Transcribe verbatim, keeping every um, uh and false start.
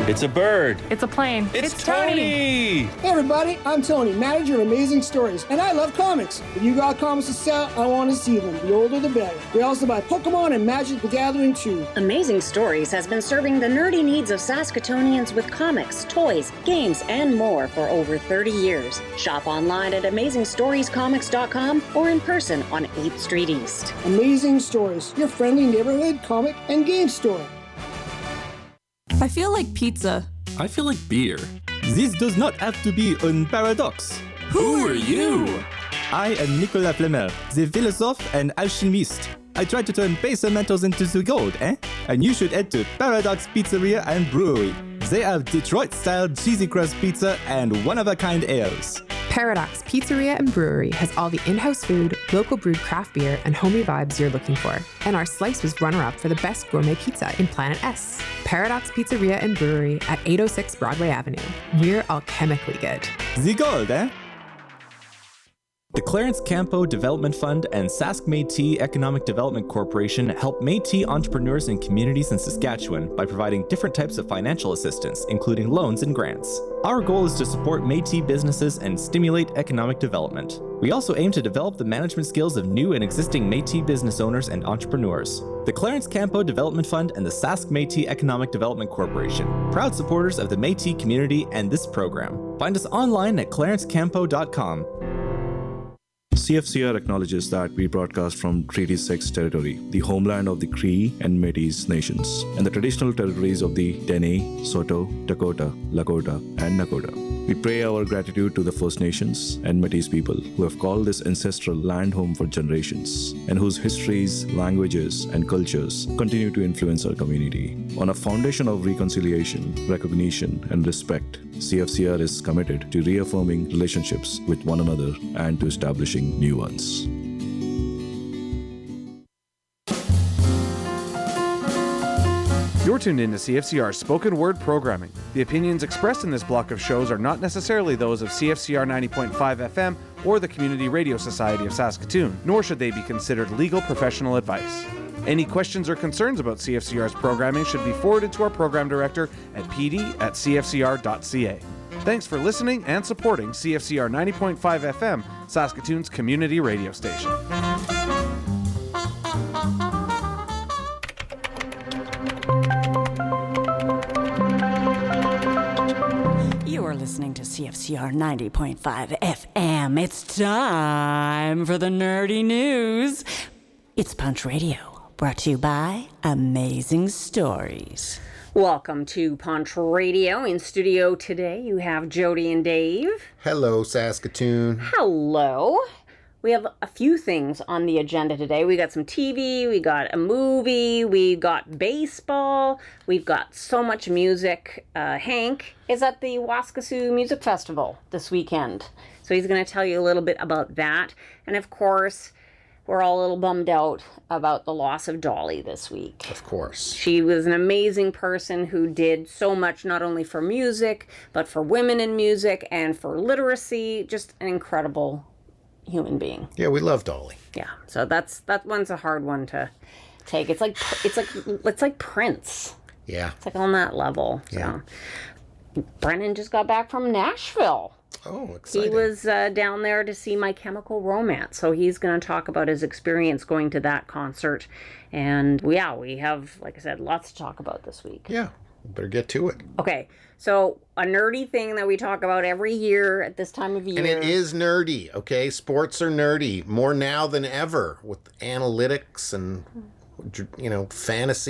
It's a bird. It's a plane. It's, it's Tony. Tony. Hey everybody, I'm Tony, manager of Amazing Stories, and I love comics. If you got comics to sell, I want to see them. The older the better. We also buy Pokemon and Magic the Gathering too. Amazing Stories has been serving the nerdy needs of Saskatoonians with comics, toys, games, and more for over thirty years. Shop online at amazing stories comics dot com or in person on eighth Street East. Amazing Stories, your friendly neighborhood comic and game store. I feel like pizza. I feel like beer. This does not have to be un paradox. Who are you? I am Nicolas Flamel, the philosophe and alchemist. I try to turn base metals into the gold, eh? And you should head to Paradox Pizzeria and Brewery. They have Detroit-style cheesy crust pizza and one-of-a-kind ales. Paradox Pizzeria and Brewery has all the in-house food, local brewed craft beer, and homey vibes you're looking for. And our slice was runner-up for the best gourmet pizza in Planet S. Paradox Pizzeria and Brewery at eight oh six Broadway Avenue. We're alchemically good. The gold, eh? The Clarence Campo Development Fund and Sask Métis Economic Development Corporation help Métis entrepreneurs and communities in Saskatchewan by providing different types of financial assistance, including loans and grants. Our goal is to support Métis businesses and stimulate economic development. We also aim to develop the management skills of new and existing Métis business owners and entrepreneurs. The Clarence Campo Development Fund and the Sask Métis Economic Development Corporation, proud supporters of the Métis community and this program. Find us online at clarence campo dot com. C F C R acknowledges that we broadcast from Treaty six territory, the homeland of the Cree and Métis nations, and the traditional territories of the Dene, Saulteaux, Dakota, Lakota, and Nakota. We pray our gratitude to the First Nations and Métis people who have called this ancestral land home for generations, and whose histories, languages, and cultures continue to influence our community. On a foundation of reconciliation, recognition, and respect, C F C R is committed to reaffirming relationships with one another and to establishing new ones. You're tuned in to C F C R's spoken word programming. The opinions expressed in this block of shows are not necessarily those of C F C R ninety point five F M or the Community Radio Society of Saskatoon, nor should they be considered legal professional advice. Any questions or concerns about C F C R's programming should be forwarded to our program director at p d at c f c r dot c a. Thanks for listening and supporting C F C R ninety point five F M, Saskatoon's community radio station. You are listening to C F C R ninety point five F M. It's time for the nerdy news. It's Punch Radio, brought to you by Amazing Stories. Welcome to Punch Radio. In studio today, you have Jody and Dave. Hello, Saskatoon. Hello. We have a few things on the agenda today. We got some T V, we got a movie, we got baseball, we've got so much music. Uh, Hank is at the Waskesiu Music Festival this weekend, so he's going to tell you a little bit about that. And of course, we're all a little bummed out about the loss of Dolly this week. Of course. She was an amazing person who did so much, not only for music, but for women in music and for literacy. Just an incredible human being. Yeah, we love Dolly. Yeah, so that's that one's a hard one to take. It's like it's like it's like Prince. Yeah. It's like on that level. So. Yeah. Brennan just got back from Nashville. Oh, exciting. He was uh, down there to see My Chemical Romance, so he's going to talk about his experience going to that concert. And yeah, we have, like I said, lots to talk about this week. Yeah, we better get to it. Okay, so a nerdy thing that we talk about every year at this time of year. And it is nerdy, okay? Sports are nerdy, more now than ever, with analytics and, you know, fantasy.